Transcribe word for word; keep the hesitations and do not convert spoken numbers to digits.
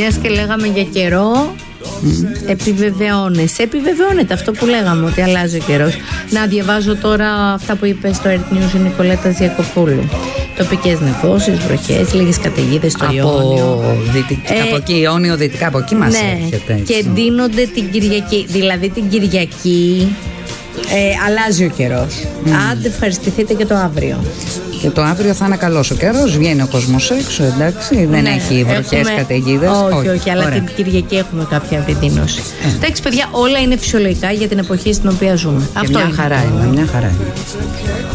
Μιας και λέγαμε για καιρό, mm. επιβεβαιώνεσαι. Επιβεβαιώνεται αυτό που λέγαμε, ότι αλλάζει ο καιρός. Να διαβάζω τώρα αυτά που είπε στο Earth News η Νικολέτα Διακοπούλου. Τοπικές νεφώσεις, βροχές, λίγες καταιγίδες στο Ιόνιο. Δυτικ... Ε, από εκεί, Ιόνιο, δυτικά, από εκεί μας ναι, έρχεται. Έτσι. Και ντύνονται την Κυριακή. Δηλαδή την Κυριακή ε, αλλάζει ο καιρός. Mm. Άντε, ευχαριστηθείτε και το αύριο. Και το αύριο θα είναι καλός ο καιρός, βγαίνει ο κόσμος έξω, εντάξει, δεν ναι, έχει βροχές, καταιγίδες. Όχι, όχι, όχι, αλλά ωραία. Την Κυριακή έχουμε κάποια επιδείνωση. Ε. Εντάξει, παιδιά, όλα είναι φυσιολογικά για την εποχή στην οποία ζούμε. Και αυτό μια είναι. χαρά είναι, μια χαρά είναι.